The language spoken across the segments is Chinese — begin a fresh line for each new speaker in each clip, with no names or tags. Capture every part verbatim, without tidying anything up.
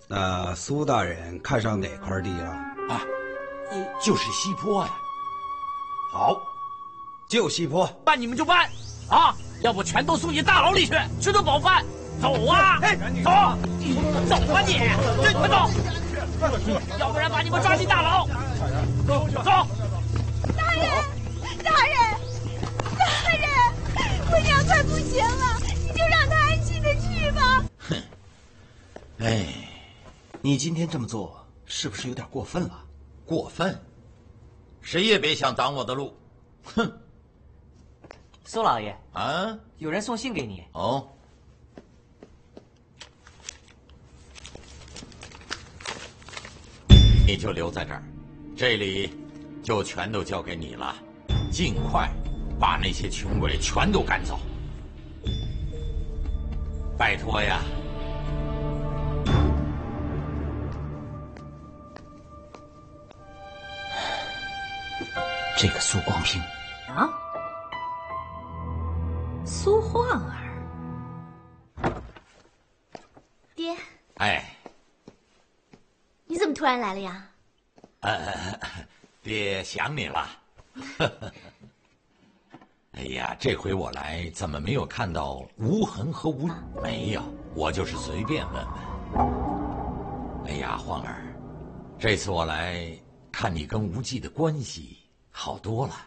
那苏大人看上哪块地了？
啊，呃，就是西坡呀。
好，就西坡，
办你们就办，啊，要不全都送进大牢里去，吃顿饱饭。走啊！哎，走，走吧你，快走！要不然把你们抓进大牢。走。
大人，大人，大人，我娘快不行了，你就让她安心的去吧。
哼，哎，你今天这么做是不是有点过分了？
过分？谁也别想挡我的路！哼！
苏老爷
啊，
有人送信给你。
哦。你就留在这儿，这里就全都交给你了。尽快把那些穷鬼全都赶走。拜托呀！
这个苏光平
啊，苏晃儿，
爹。
哎。
你怎么突然来了呀？
呃，爹想你了。哎呀，这回我来怎么没有看到吴恒和吴？没有，我就是随便问问。哎呀，晃儿，这次我来看你跟吴忌的关系好多了。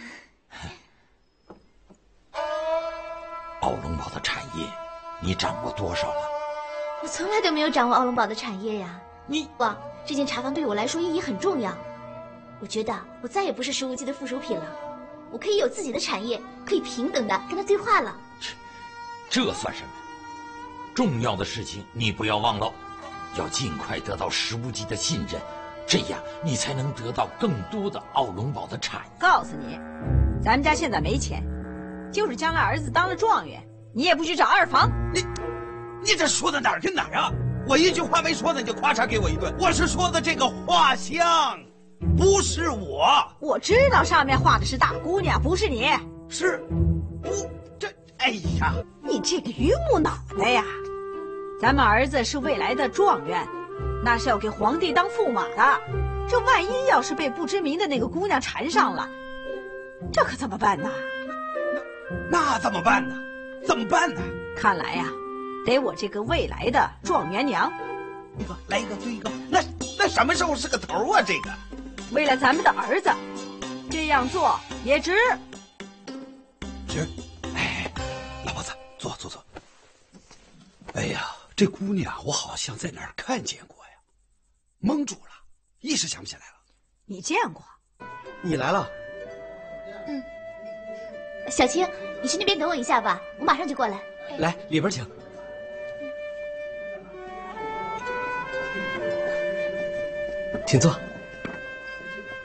奥龙堡的产业，你掌握多少了？
我从来都没有掌握奥龙堡的产业呀。
你
哇，这件茶坊对我来说意义很重要。我觉得我再也不是石无忌的附属品了，我可以有自己的产业，可以平等的跟他对话了。
这算什么？重要的事情你不要忘了，要尽快得到石无忌的信任，这样你才能得到更多的奥龙堡的产业。
告诉你，咱们家现在没钱，就是将来儿子当了状元，你也不许找二房。
你，你这说的哪儿跟哪儿啊？我一句话没说呢，你就咔嚓给我一顿。我是说的这个画像，不是我。
我知道上面画的是大姑娘，不是你。
是，不，这，哎呀，
你这个榆木脑袋呀！咱们儿子是未来的状元，那是要给皇帝当驸马的。这万一要是被不知名的那个姑娘缠上了，这可怎么办呢？
那那怎么办呢？怎么办呢？
看来呀，得我这个未来的状元娘。
一个来一个对一个，那那什么时候是个头啊？这个，
为了咱们的儿子，这样做也值。
值。哎，老婆子，坐坐坐。哎呀，这姑娘我好像在哪儿看见过呀，蒙住了，一时想不起来了。
你见过？
你来了。
嗯，小青，你去那边等我一下吧，我马上就过来。
来，里边请。请坐。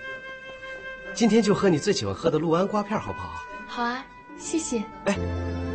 今天就喝你最喜欢喝的六安瓜片，好不好？
好啊，谢谢。
哎，